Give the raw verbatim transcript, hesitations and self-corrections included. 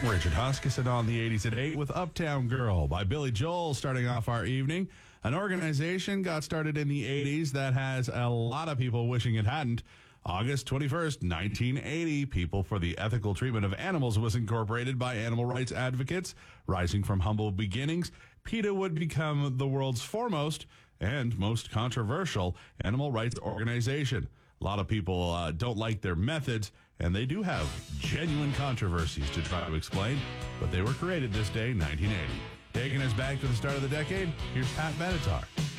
Richard Huskisson on the eighties at eight with Uptown Girl by Billy Joel starting off our evening. An organization got started in the eighties that has a lot of people wishing it hadn't. August twenty-first, nineteen eighty, People for the Ethical Treatment of Animals was incorporated by animal rights advocates. Rising from humble beginnings, PETA would become the world's foremost and most controversial animal rights organization. A lot of people uh, don't like their methods, and they do have genuine controversies to try to explain, but they were created this day, nineteen eighty. Taking us back to the start of the decade, here's Pat Benatar.